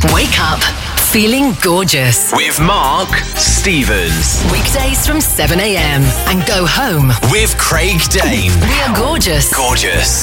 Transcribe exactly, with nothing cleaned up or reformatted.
Wake up feeling gorgeous with Mark Stevens. weekdays from seven a.m. and go home With Craig Dane. we are gorgeous Gorgeous.